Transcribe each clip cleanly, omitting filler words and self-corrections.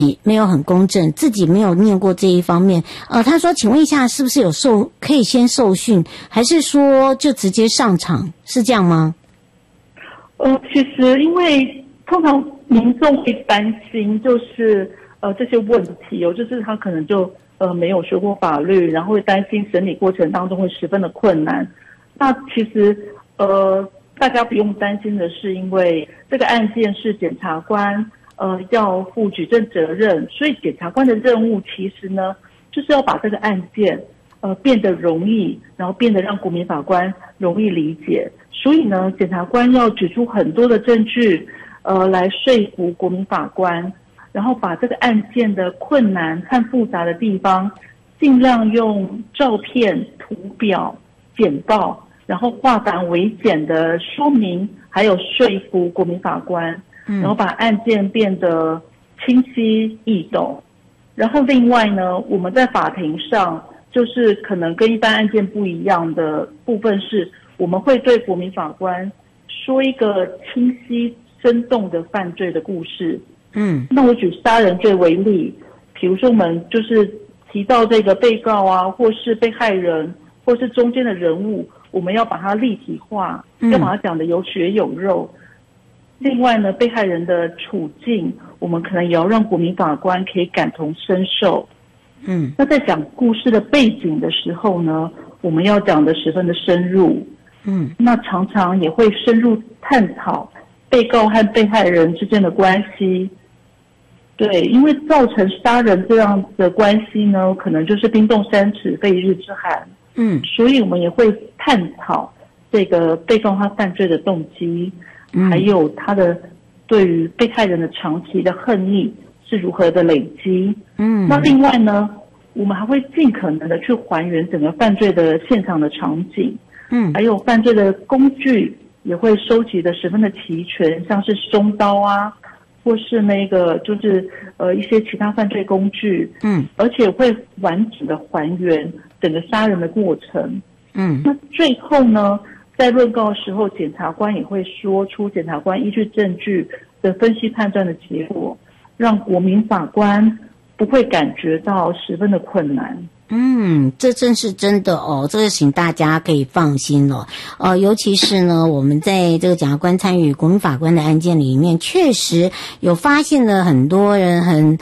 没有很公正，自己没有念过这一方面。他说，请问一下，是不是可以先受训，还是说就直接上场，是这样吗？ 其实因为通常民众会担心，就是这些问题就是他可能就没有学过法律，然后会担心审理过程当中会十分的困难。那其实大家不用担心的是，因为这个案件是检察官要负举证责任，所以检察官的任务其实呢，就是要把这个案件变得容易，然后变得让国民法官容易理解。所以呢，检察官要举出很多的证据来说服国民法官，然后把这个案件的困难和复杂的地方尽量用照片、图表、简报，然后化繁为简的说明，还有说服国民法官，然后把案件变得清晰易懂。然后另外呢，我们在法庭上就是可能跟一般案件不一样的部分是，我们会对国民法官说一个清晰生动的犯罪的故事。那我举杀人罪为例，比如说我们就是提到这个被告啊，或是被害人，或是中间的人物，我们要把它立体化，要把它讲得有血有肉。另外呢，被害人的处境，我们可能也要让国民法官可以感同身受。那在讲故事的背景的时候呢，我们要讲得十分的深入。那常常也会深入探讨被告和被害人之间的关系。对，因为造成杀人这样的关系呢，可能就是冰冻三尺非一日之寒。所以我们也会探讨这个被告他犯罪的动机，还有他的对于被害人的长期的恨意是如何的累积。那另外呢，我们还会尽可能的去还原整个犯罪的现场的场景，还有犯罪的工具也会收集的十分的齐全，像是松刀啊，或是那个就是一些其他犯罪工具，而且会完整的还原整个杀人的过程。那最后呢，在论告的时候，检察官也会说出检察官依据证据的分析判断的结果，让国民法官不会感觉到十分的困难。 这真是真的哦，这个请大家可以放心哦。尤其是呢，我们在这个检察官参与国民法官的案件里面，确实有发现了很多人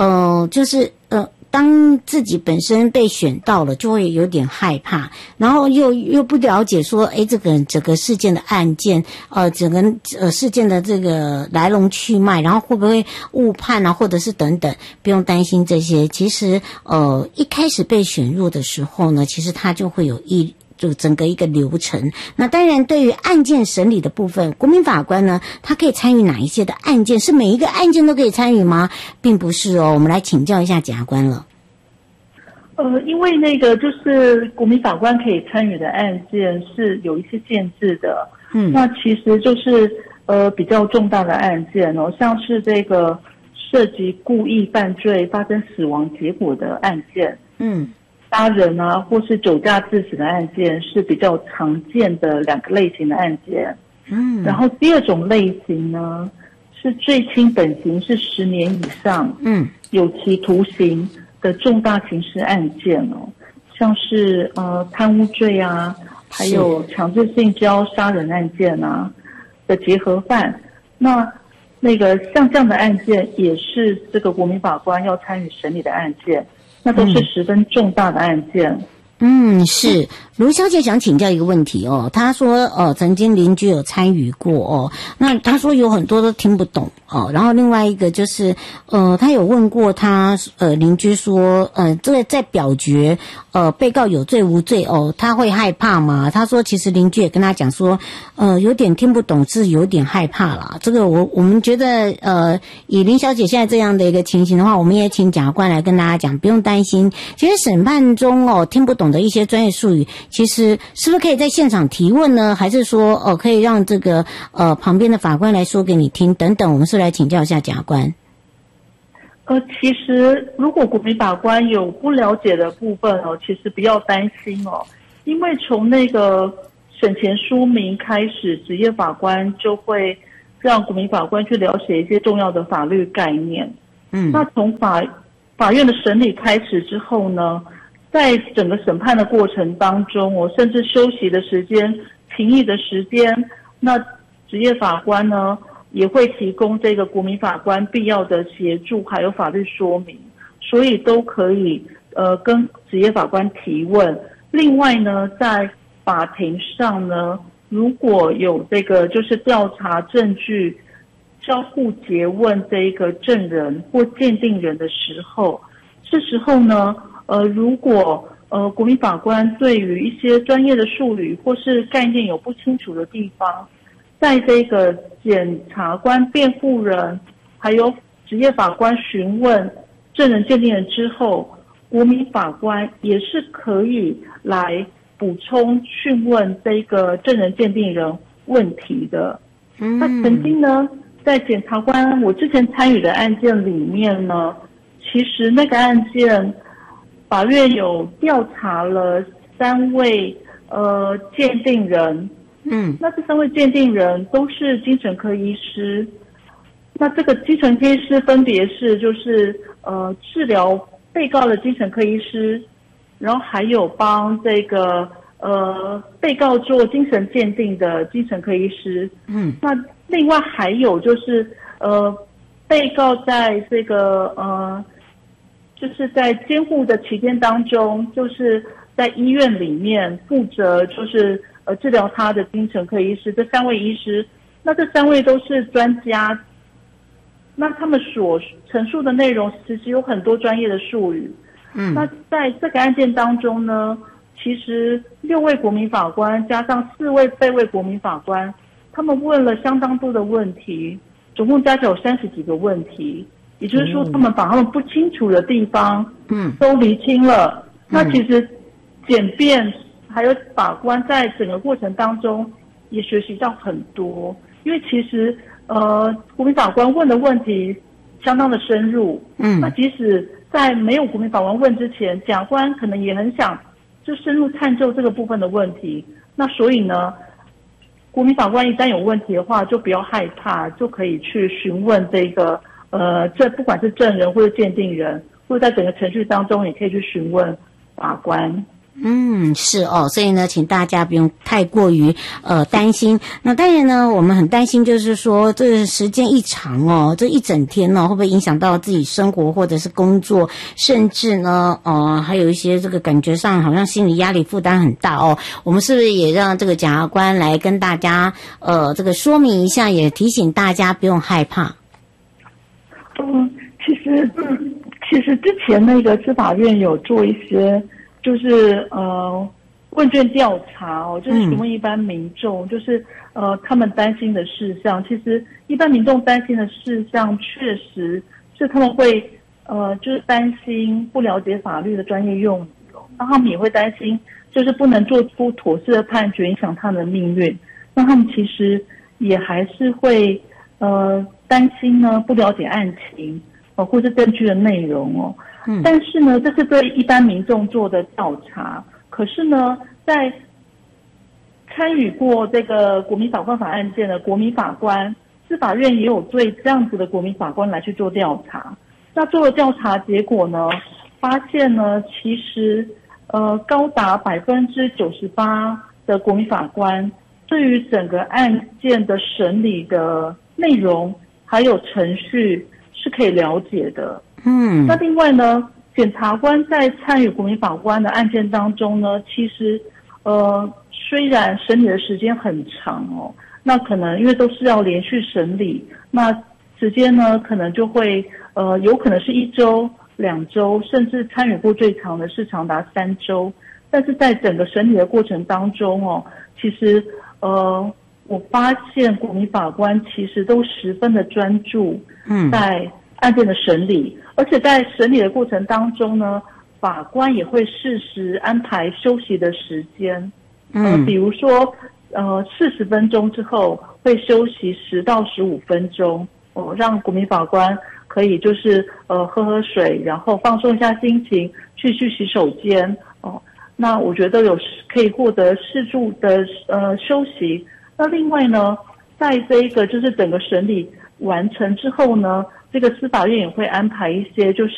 当自己本身被选到了，就会有点害怕，然后又不了解说，这个整个事件的案件，整个事件的这个来龙去脉，然后会不会误判啊，或者是等等，不用担心这些。其实一开始被选入的时候呢，其实他就会有就整个一个流程。那当然对于案件审理的部分，国民法官呢，他可以参与哪一些的案件？是每一个案件都可以参与吗？并不是哦，我们来请教一下检察官了。 因为那个就是国民法官可以参与的案件是有一些限制的。那其实就是比较重大的案件哦，像是这个涉及故意犯罪发生死亡结果的案件，杀人啊，或是酒驾致死的案件是比较常见的两个类型的案件。然后第二种类型呢，是最轻本刑是10年以上，有期徒刑的重大刑事案件哦，像是贪污罪啊，还有强制性交杀人案件啊的结合犯。那个像这样的案件，也是这个国民法官要参与审理的案件。那都是十分重大的案件。 是卢小姐想请教一个问题哦，她说曾经邻居有参与过哦，那她说有很多都听不懂哦，然后另外一个就是她有问过她邻居说这个在表决被告有罪无罪哦，她会害怕吗？她说其实邻居也跟她讲说有点听不懂，是有点害怕啦。这个我们觉得以林小姐现在这样的一个情形的话，我们也请检察官来跟大家讲，不用担心。其实审判中听不懂的一些专业术语，其实是不是可以在现场提问呢？还是说可以让这个旁边的法官来说给你听等等？我们是来请教一下检察官。 其实如果国民法官有不了解的部分其实不要担心因为从那个审前说明开始，职业法官就会让国民法官去了解一些重要的法律概念。 那从法院的审理开始之后呢，在整个审判的过程当中，甚至休息的时间、评议的时间，那职业法官呢也会提供这个国民法官必要的协助，还有法律说明，所以都可以跟职业法官提问。另外呢，在法庭上呢，如果有这个就是调查证据、交互诘问这个证人或鉴定人的时候，这时候呢，如果国民法官对于一些专业的术语或是概念有不清楚的地方，在这个检察官、辩护人还有职业法官询问证人、鉴定人之后，国民法官也是可以来补充讯问这个证人、鉴定人问题的。那曾经呢，在检察官我之前参与的案件里面呢，其实那个案件法院有调查了3位鉴定人，那这3位鉴定人都是精神科医师。那这个精神科医师分别是就是治疗被告的精神科医师，然后还有帮这个被告做精神鉴定的精神科医师。那另外还有就是被告在这个就是在监护的期间当中，就是在医院里面负责就是治疗他的精神科医师，这3位医师，那这3位都是专家。那他们所陈述的内容其实有很多专业的术语。那在这个案件当中呢，其实6位国民法官加上4位备位国民法官，他们问了相当多的问题，总共加起来有30几个问题。也就是说，他们把他们不清楚的地方都厘清了。那其实检辩还有法官在整个过程当中也学习到很多，因为其实国民法官问的问题相当的深入。那即使在没有国民法官问之前，检察官可能也很想就深入探究这个部分的问题。那所以呢，国民法官一旦有问题的话，就不要害怕，就可以去询问这个这不管是证人或者鉴定人，或者在整个程序当中，也可以去询问法官。 是哦，所以呢，请大家不用太过于担心。那当然呢，我们很担心，就是说这个时间一长哦，这一整天呢，会不会影响到自己生活或者是工作，甚至呢，还有一些这个感觉上好像心理压力负担很大哦。我们是不是也让这个检察官来跟大家这个说明一下，也提醒大家不用害怕？ 其实之前那个司法院有做一些。就是问卷调查就是询问一般民众，就是他们担心的事项。其实一般民众担心的事项，确实是他们会就是担心不了解法律的专业用语，那他们也会担心就是不能做出妥适的判决，影响他们的命运。那他们其实也还是会担心呢不了解案情或是证据的内容但是呢，这是对一般民众做的调查。可是呢，在参与过这个国民法官法案件的国民法官，司法院也有对这样子的国民法官来去做调查。那做了调查结果呢，发现呢，其实高达98%的国民法官对于整个案件的审理的内容还有程序是可以了解的。那另外呢，检察官在参与国民法官的案件当中呢，其实虽然审理的时间很长那可能因为都是要连续审理，那时间呢可能就会有可能是1周、2周，甚至参与过最长的是长达3周。但是在整个审理的过程当中其实我发现国民法官其实都十分的专注在案件的审理，而且在审理的过程当中呢，法官也会适时安排休息的时间。比如说40分钟之后会休息10到15分钟让国民法官可以就是喝水，然后放松一下心情，去洗手间那我觉得可以获得适度的休息。那另外呢，在这一个就是整个审理完成之后呢， 这个司法院也会安排一些就是